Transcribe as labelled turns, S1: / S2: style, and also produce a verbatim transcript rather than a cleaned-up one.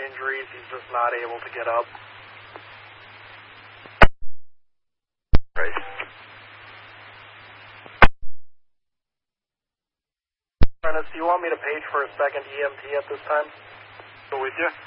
S1: injuries. He's just not able to get up.
S2: Right.
S1: Ernest, do you want me to page for a second E M T at this time?
S2: Go with you.